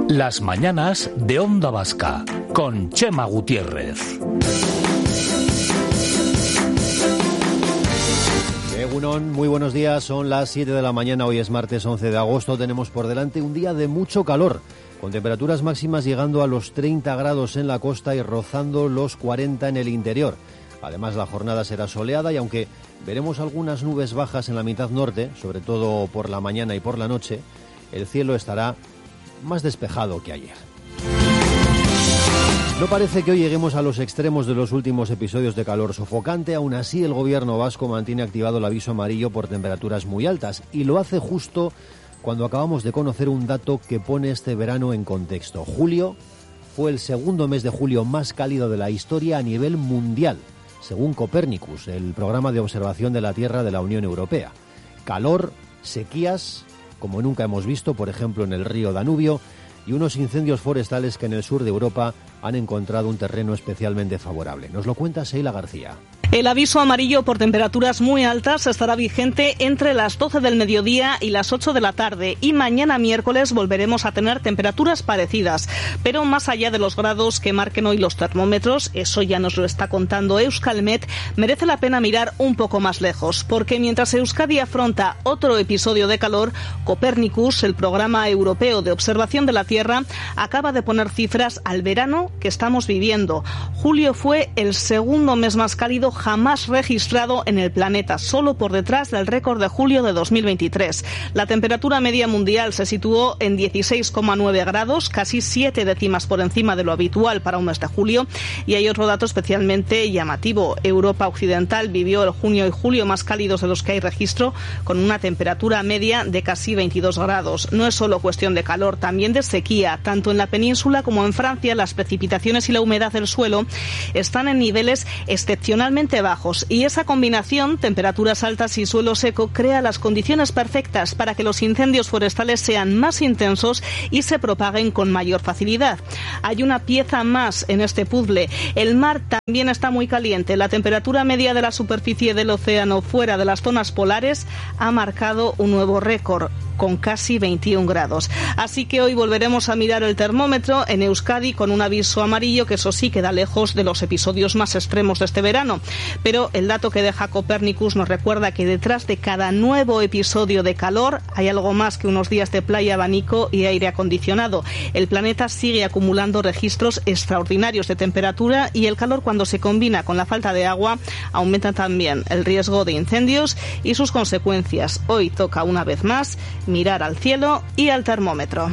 Las mañanas de Onda Vasca, con Chema Gutiérrez. Egunon, muy buenos días, son las 7 de la mañana, hoy es martes 11 de agosto, tenemos por delante un día de mucho calor, con temperaturas máximas llegando a los 30 grados en la costa y rozando los 40 en el interior. Además, la jornada será soleada y aunque veremos algunas nubes bajas en la mitad norte, sobre todo por la mañana y por la noche, el cielo estará más despejado que ayer. No parece que hoy lleguemos a los extremos de los últimos episodios de calor sofocante, aún así el gobierno vasco mantiene activado el aviso amarillo por temperaturas muy altas y lo hace justo cuando acabamos de conocer un dato que pone este verano en contexto. Julio fue el segundo mes de julio más cálido de la historia a nivel mundial, según Copernicus, el programa de observación de la Tierra de la Unión Europea. Calor, sequías, como nunca hemos visto, por ejemplo en el río Danubio, y unos incendios forestales que en el sur de Europa han encontrado un terreno especialmente favorable. Nos lo cuenta Sheila García. El aviso amarillo por temperaturas muy altas estará vigente entre las 12 del mediodía y las 8 de la tarde y mañana miércoles volveremos a tener temperaturas parecidas, pero más allá de los grados que marquen hoy los termómetros, eso ya nos lo está contando Euskalmet, merece la pena mirar un poco más lejos, porque mientras Euskadi afronta otro episodio de calor, Copernicus, el programa europeo de observación de la Tierra, acaba de poner cifras al verano que estamos viviendo. Julio fue el segundo mes más cálido jamás registrado en el planeta, solo por detrás del récord de julio de 2023. La temperatura media mundial se situó en 16,9 grados, casi 7 décimas por encima de lo habitual para un mes de julio. Y hay otro dato especialmente llamativo. Europa Occidental vivió el junio y julio más cálidos de los que hay registro, con una temperatura media de casi 22 grados. No es solo cuestión de calor, también de sequía. Tanto en la península como en Francia, las precipitaciones y la humedad del suelo están en niveles excepcionalmente bajos y esa combinación, temperaturas altas y suelo seco, crea las condiciones perfectas para que los incendios forestales sean más intensos y se propaguen con mayor facilidad. Hay una pieza más en este puzzle. El mar también está muy caliente. La temperatura media de la superficie del océano fuera de las zonas polares ha marcado un nuevo récord, con casi 21 grados. Así que hoy volveremos a mirar el termómetro en Euskadi con un aviso amarillo que eso sí queda lejos de los episodios más extremos de este verano. Pero el dato que deja Copernicus nos recuerda que detrás de cada nuevo episodio de calor hay algo más que unos días de playa, abanico y aire acondicionado. El planeta sigue acumulando registros extraordinarios de temperatura y el calor, cuando se combina con la falta de agua, aumenta también el riesgo de incendios y sus consecuencias. Hoy toca una vez más mirar al cielo y al termómetro.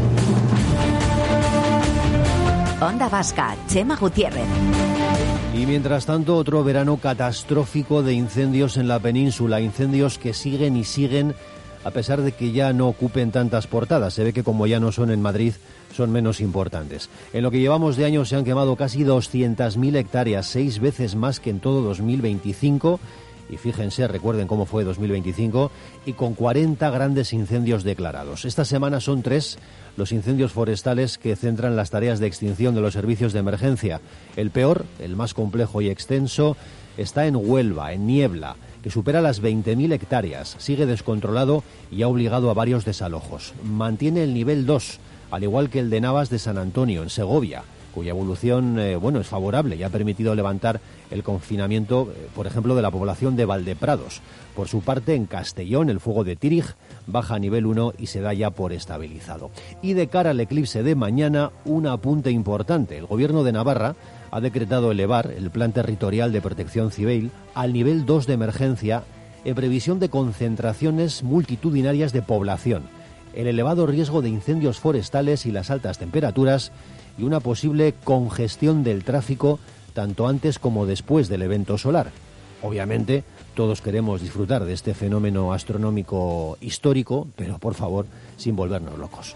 Onda Vasca, Chema Gutiérrez. Y mientras tanto, otro verano catastrófico de incendios en la península, incendios que siguen y siguen a pesar de que ya no ocupen tantas portadas. Se ve que como ya no son en Madrid, son menos importantes. En lo que llevamos de año se han quemado casi 200.000 hectáreas, 6 veces más que en todo 2025. Y fíjense, recuerden cómo fue 2025, y con 40 grandes incendios declarados. Esta semana son 3 los incendios forestales que centran las tareas de extinción de los servicios de emergencia. El peor, el más complejo y extenso, está en Huelva, en Niebla, que supera las 20.000 hectáreas, sigue descontrolado y ha obligado a varios desalojos. Mantiene el nivel 2, al igual que el de Navas de San Antonio, en Segovia, cuya evolución es favorable y ha permitido levantar el confinamiento, por ejemplo, de la población de Valdeprados. Por su parte, en Castellón, el fuego de Tírig baja a nivel 1 y se da ya por estabilizado. Y de cara al eclipse de mañana, un apunte importante. El Gobierno de Navarra ha decretado elevar el Plan Territorial de Protección Civil al nivel 2 de emergencia en previsión de concentraciones multitudinarias de población, el elevado riesgo de incendios forestales y las altas temperaturas y una posible congestión del tráfico tanto antes como después del evento solar. Obviamente, todos queremos disfrutar de este fenómeno astronómico histórico, pero por favor, sin volvernos locos.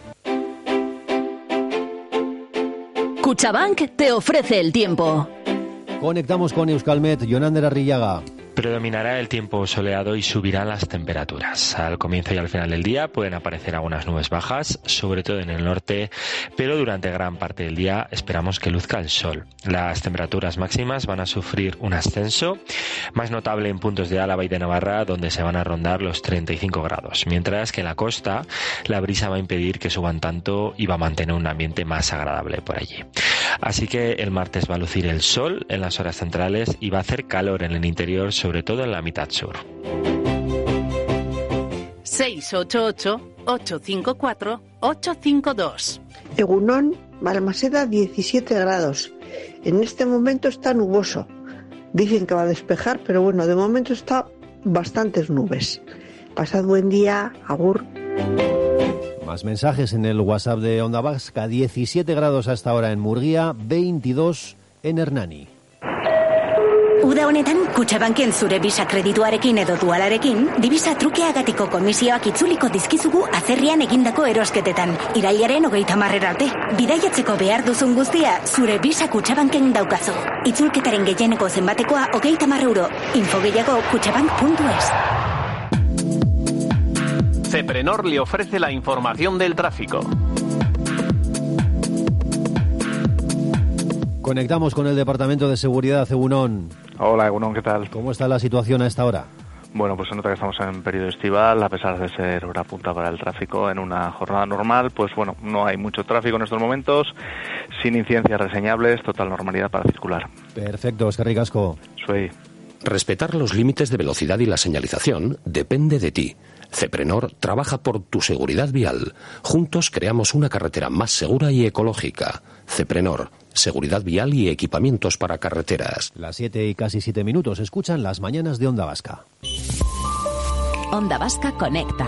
Cuchabank te ofrece el tiempo. Conectamos con Euskalmet. Jonander Arrillaga. Predominará el tiempo soleado y subirán las temperaturas. Al comienzo y al final del día pueden aparecer algunas nubes bajas, sobre todo en el norte, pero durante gran parte del día esperamos que luzca el sol. Las temperaturas máximas van a sufrir un ascenso, más notable en puntos de Álava y de Navarra, donde se van a rondar los 35 grados, mientras que en la costa la brisa va a impedir que suban tanto y va a mantener un ambiente más agradable por allí. Así que el martes va a lucir el sol en las horas centrales y va a hacer calor en el interior, sobre todo en la mitad sur. 688-854-852. Egunon, Balmaseda, 17 grados. En este momento está nuboso. Dicen que va a despejar, pero bueno, de momento está bastantes nubes. Pasad buen día, agur. Más mensajes en el WhatsApp de Onda Vasca. 17 grados hasta ahora en Murguía, 22 en Hernani. Uda honetan, Kutxabanken zure bisa kredituarekin edo dualarekin, divisa trukeagatiko komisioak itzuliko dizkizugu azerrian egindako erosketetan. Irailaren 30 arte. Bidaiatzeko behar duzun guztia, zure bisa Kutxabanken daukazu. Itzulketaren gehieneko zenbatekoa 30 euro. Info gehiago kutxabank.es. Ceprenor le ofrece la información del tráfico. Conectamos con el Departamento de Seguridad, Egunon. Hola, Egunon, ¿qué tal? ¿Cómo está la situación a esta hora? Bueno, pues se nota que estamos en periodo estival, a pesar de ser hora punta para el tráfico en una jornada normal, pues bueno, no hay mucho tráfico en estos momentos, sin incidencias reseñables, total normalidad para circular. Perfecto, eskerrik asko. Soy. Respetar los límites de velocidad y la señalización depende de ti. Ceprenor trabaja por tu seguridad vial. Juntos creamos una carretera más segura y ecológica. Ceprenor, seguridad vial y equipamientos para carreteras. Las 7 y casi 7 minutos. Escuchan las mañanas de Onda Vasca. Onda Vasca Conecta.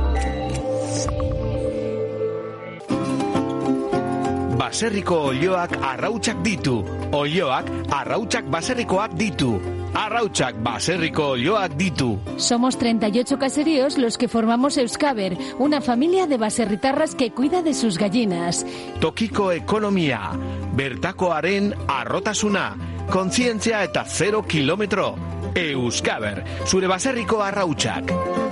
Baserriko olioak arrautsak ditu. Olioak arrautsak baserrikoak ditu. Arrautsak baserriko olioak ditu. Somos 38 caseríos los que formamos Euskaber, una familia de baserritarras que cuida de sus gallinas. Tokiko ekonomia, bertakoaren arrotasuna, kontzientzia eta 0 kilometro. Euskaber, zure baserriko arrautsak.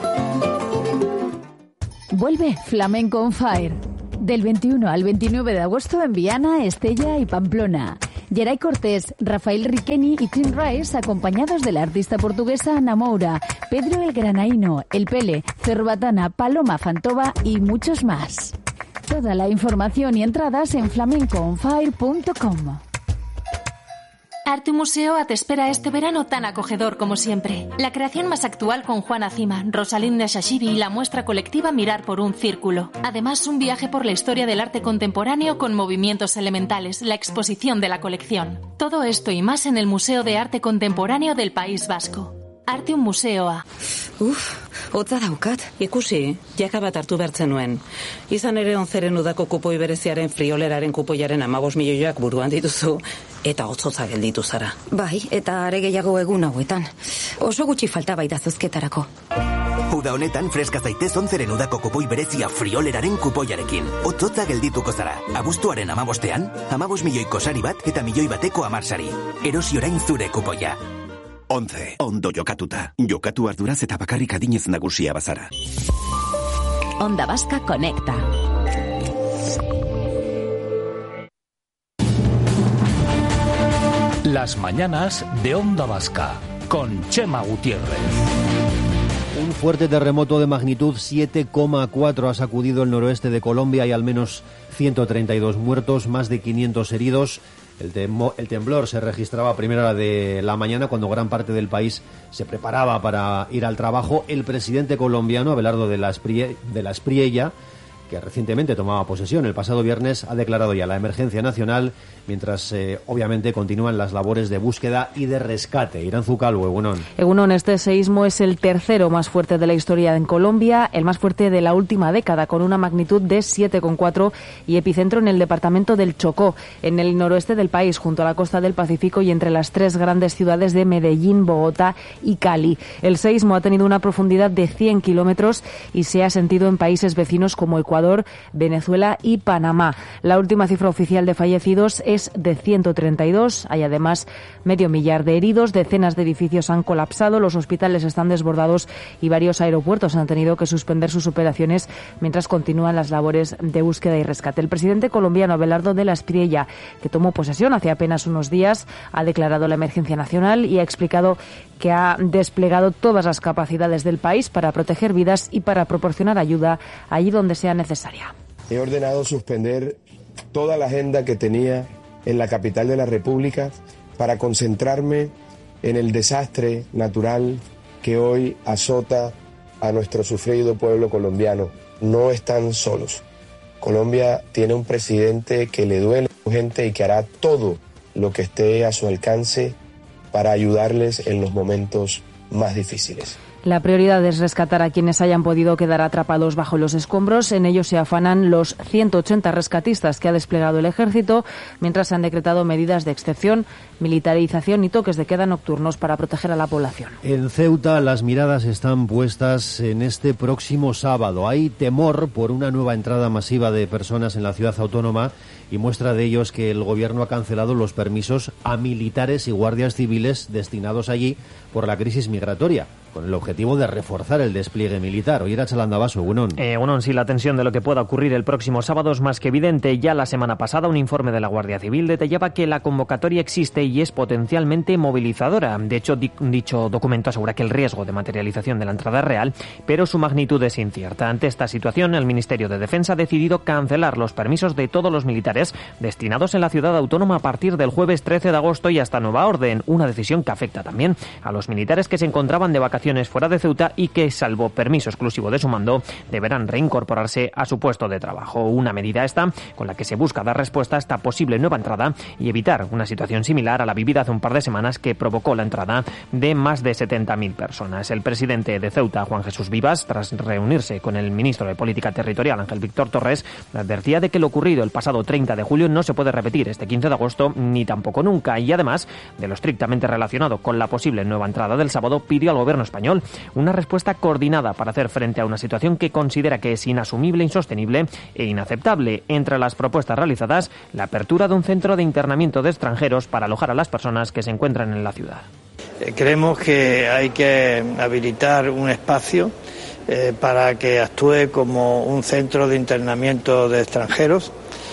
Vuelve Flamenco on Fire. Del 21 al 29 de agosto en Viana, Estella y Pamplona. Geray Cortés, Rafael Riqueni y Clean Rice, acompañados de la artista portuguesa Ana Moura, Pedro el Granaíno, El Pele, Cerbatana, Paloma Fantova y muchos más. Toda la información y entradas en flamencoonfire.com. Arte Museoa te espera este verano tan acogedor como siempre. La creación más actual con Juana Cima, Rosalinda Shashibi y la muestra colectiva Mirar por un Círculo. Además, un viaje por la historia del arte contemporáneo con movimientos elementales, la exposición de la colección. Todo esto y más en el Museo de Arte Contemporáneo del País Vasco. Arte Museoa. Hotza daukat, ikusi, jaka bat hartu bertzen nuen. Izan ere onzeren udako kupoi bereziaren frioleraren kupoiaren 15 milioiak buruan dituzu, eta hotzotza gelditu zara. Bai, eta are gehiago egun hauetan. Oso gutxi falta bai da zozketarako. Uda honetan freska zaitez onzeren udako kupoi berezia frioleraren kupoiarekin. Hotzotza geldituko zara. Abuztuaren 15ean, 15 milioiko sari bat eta milioi bateko 10 sari. Erosi orain zure kupoia. 11. Ondo jokatuta. Jokatu arduraz eta bakarrik adinez nagusia bazara. Onda Vasca Conecta. Las mañanas de Onda Vasca con Chema Gutiérrez. Un fuerte terremoto de magnitud 7,4 ha sacudido el noroeste de Colombia y al menos 132 muertos, más de 500 heridos. El temblor se registraba a primera hora de la mañana, cuando gran parte del país se preparaba para ir al trabajo. El presidente colombiano, Abelardo de la Espriella, que recientemente tomaba posesión el pasado viernes, ha declarado ya la emergencia nacional, mientras obviamente continúan las labores de búsqueda y de rescate. Iranzu Calvo, Egunon. Egunon, este seísmo es el tercero más fuerte de la historia en Colombia, el más fuerte de la última década, con una magnitud de 7,4 y epicentro en el departamento del Chocó, en el noroeste del país, junto a la costa del Pacífico y entre las tres grandes ciudades de Medellín, Bogotá y Cali. El seísmo ha tenido una profundidad de 100 kilómetros y se ha sentido en países vecinos como Ecuador, Ecuador, Venezuela y Panamá. La última cifra oficial de fallecidos es de 132. Hay además medio millar de heridos, decenas de edificios han colapsado, los hospitales están desbordados y varios aeropuertos han tenido que suspender sus operaciones mientras continúan las labores de búsqueda y rescate. El presidente colombiano Abelardo de la Espriella, que tomó posesión hace apenas unos días, ha declarado la emergencia nacional y ha explicado que ha desplegado todas las capacidades del país para proteger vidas y para proporcionar ayuda allí donde sea necesaria. He ordenado suspender toda la agenda que tenía en la capital de la República para concentrarme en el desastre natural que hoy azota a nuestro sufrido pueblo colombiano. No están solos. Colombia tiene un presidente que le duele a su gente y que hará todo lo que esté a su alcance para ayudarles en los momentos más difíciles. La prioridad es rescatar a quienes hayan podido quedar atrapados bajo los escombros. En ello se afanan los 180 rescatistas que ha desplegado el Ejército, mientras se han decretado medidas de excepción, militarización y toques de queda nocturnos para proteger a la población. En Ceuta las miradas están puestas en este próximo sábado. Hay temor por una nueva entrada masiva de personas en la ciudad autónoma y muestra de ello es que el gobierno ha cancelado los permisos a militares y guardias civiles destinados allí por la crisis migratoria, con el objetivo de reforzar el despliegue militar. Oye, Chalandabaso, Unón. Sí, la tensión de lo que pueda ocurrir el próximo sábado es más que evidente. Ya la semana pasada un informe de la Guardia Civil detallaba que la convocatoria existe y es potencialmente movilizadora. De hecho, dicho documento asegura que el riesgo de materialización de la entrada es real, pero su magnitud es incierta. Ante esta situación, el Ministerio de Defensa ha decidido cancelar los permisos de todos los militares destinados en la ciudad autónoma a partir del jueves 13 de agosto y hasta nueva orden. Una decisión que afecta también a los militares que se encontraban de vacaciones fuera de Ceuta y que, salvo permiso exclusivo de su mando, deberán reincorporarse a su puesto de trabajo. Una medida esta con la que se busca dar respuesta a esta posible nueva entrada y evitar una situación similar a la vivida hace un par de semanas que provocó la entrada de más de 70.000 personas. El presidente de Ceuta, Juan Jesús Vivas, tras reunirse con el ministro de Política Territorial, Ángel Víctor Torres, advertía de que lo ocurrido el pasado 30 de julio no se puede repetir este 15 de agosto ni tampoco nunca, y además de lo estrictamente relacionado con la posible nueva entrada del sábado, pidió al gobierno español una respuesta coordinada para hacer frente a una situación que considera que es inasumible, insostenible e inaceptable. Entre las propuestas realizadas, la apertura de un centro de internamiento de extranjeros para alojar a las personas que se encuentran en la ciudad. Creemos que hay que habilitar un espacio para que actúe como un centro de internamiento de extranjeros,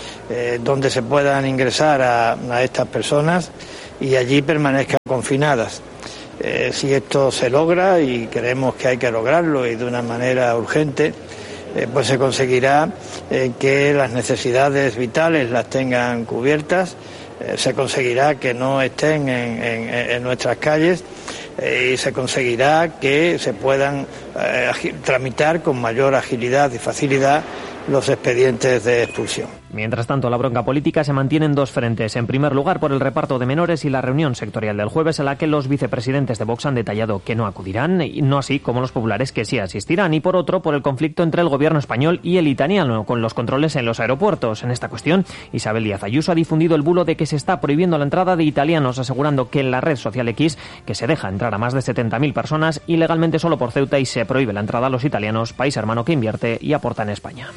donde se puedan ingresar a estas personas y allí permanezcan confinadas. Si esto se logra, y creemos que hay que lograrlo y de una manera urgente, pues se conseguirá que las necesidades vitales las tengan cubiertas, se conseguirá que no estén en nuestras calles y se conseguirá que se puedan tramitar con mayor agilidad y facilidad los expedientes de expulsión. Mientras tanto, la bronca política se mantiene en dos frentes. En primer lugar, por el reparto de menores y la reunión sectorial del jueves, a la que los vicepresidentes de Vox han detallado que no acudirán, y no así como los populares que sí asistirán. Y por otro, por el conflicto entre el gobierno español y el italiano, con los controles en los aeropuertos. En esta cuestión, Isabel Díaz Ayuso ha difundido el bulo de que se está prohibiendo la entrada de italianos, asegurando que en la red social X que se deja entrar a más de 70.000 personas ilegalmente solo por Ceuta y se prohíbe la entrada a los italianos, país hermano que invierte y aporta en España.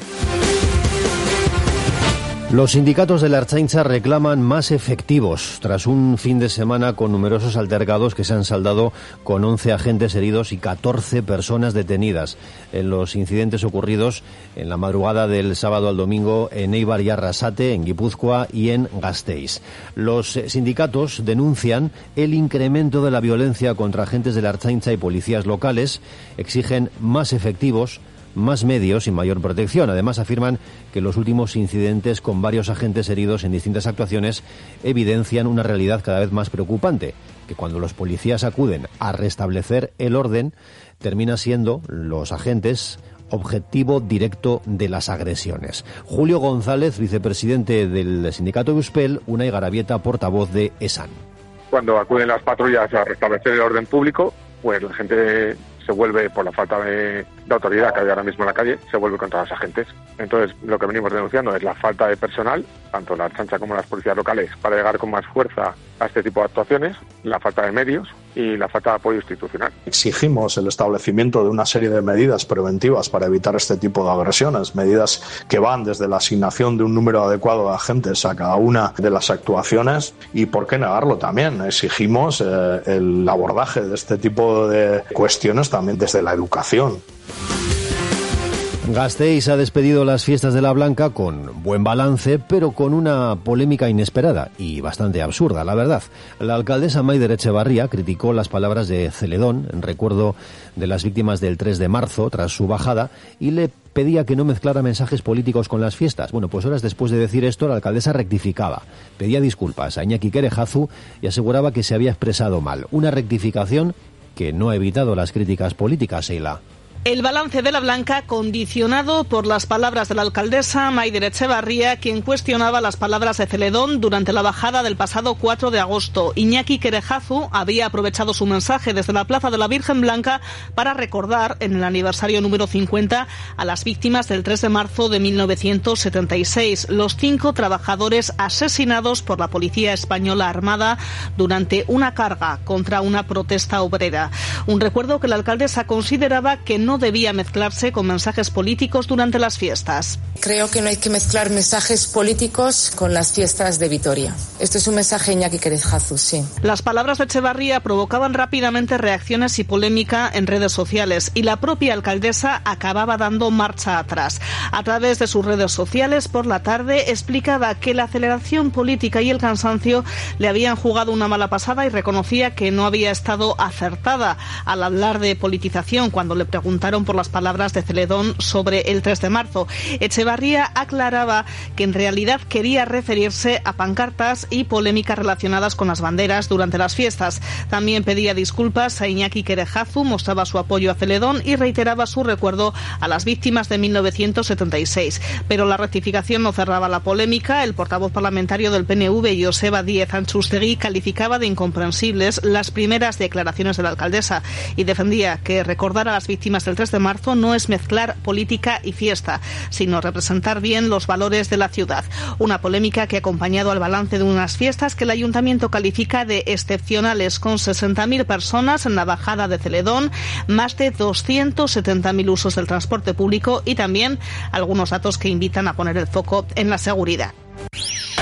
Los sindicatos de la Ertzaintza reclaman más efectivos tras un fin de semana con numerosos altercados que se han saldado con 11 agentes heridos y 14 personas detenidas en los incidentes ocurridos en la madrugada del sábado al domingo en Eibar y Arrasate, en Guipúzcoa y en Gasteiz. Los sindicatos denuncian el incremento de la violencia contra agentes de la Ertzaintza y policías locales, exigen más efectivos, más medios y mayor protección. Además, afirman que los últimos incidentes con varios agentes heridos en distintas actuaciones evidencian una realidad cada vez más preocupante, que cuando los policías acuden a restablecer el orden, termina siendo los agentes objetivo directo de las agresiones. Julio González, vicepresidente del sindicato Euspel, Unai Garabieta, portavoz de ESAN. Cuando acuden las patrullas a restablecer el orden público, pues la gente se vuelve, por la falta de autoridad que hay ahora mismo en la calle, se vuelve contra los agentes. Entonces, lo que venimos denunciando es la falta de personal, tanto la Ertzaintza como las policías locales, para llegar con más fuerza a este tipo de actuaciones, la falta de medios y la falta de apoyo institucional. Exigimos el establecimiento de una serie de medidas preventivas para evitar este tipo de agresiones, medidas que van desde la asignación de un número adecuado de agentes a cada una de las actuaciones y, ¿por qué negarlo también? Exigimos el abordaje de este tipo de cuestiones también desde la educación. Gasteiz ha despedido las fiestas de la Blanca con buen balance, pero con una polémica inesperada y bastante absurda, la verdad. La alcaldesa Maider Etxebarria criticó las palabras de Celedón en recuerdo de las víctimas del 3 de marzo tras su bajada y le pedía que no mezclara mensajes políticos con las fiestas. Bueno, pues horas después de decir esto, la alcaldesa rectificaba. Pedía disculpas a Iñaki Kerejazu y aseguraba que se había expresado mal. Una rectificación que no ha evitado las críticas políticas, Sheila. El balance de la Blanca condicionado por las palabras de la alcaldesa Maider Etxebarria, quien cuestionaba las palabras de Celedón durante la bajada del pasado 4 de agosto. Iñaki Kerejazu había aprovechado su mensaje desde la Plaza de la Virgen Blanca para recordar en el aniversario número 50 a las víctimas del 3 de marzo de 1976, los 5 trabajadores asesinados por la Policía Española Armada durante una carga contra una protesta obrera. Un recuerdo que la alcaldesa consideraba que no debía mezclarse con mensajes políticos durante las fiestas. Creo que no hay que mezclar mensajes políticos con las fiestas de Vitoria. Esto es un mensaje de Iñaki Kerejazu, sí. Las palabras de Etxebarria provocaban rápidamente reacciones y polémica en redes sociales y la propia alcaldesa acababa dando marcha atrás. A través de sus redes sociales por la tarde explicaba que la aceleración política y el cansancio le habían jugado una mala pasada y reconocía que no había estado acertada al hablar de politización cuando le preguntaron por las palabras de Celedón sobre el 3 de marzo. Etxebarria aclaraba que en realidad quería referirse a pancartas y polémicas relacionadas con las banderas durante las fiestas. También pedía disculpas a Iñaki Kerejazu, mostraba su apoyo a Celedón y reiteraba su recuerdo a las víctimas de 1976. Pero la rectificación no cerraba la polémica. El portavoz parlamentario del PNV, Joseba Díez Antxustegui, calificaba de incomprensibles las primeras declaraciones de la alcaldesa y defendía que recordar a las víctimas del 3 de marzo no es mezclar política y fiesta, sino representar bien los valores de la ciudad. Una polémica que ha acompañado al balance de unas fiestas que el ayuntamiento califica de excepcionales, con 60.000 personas en la bajada de Celedón, más de 270.000 usos del transporte público y también algunos datos que invitan a poner el foco en la seguridad.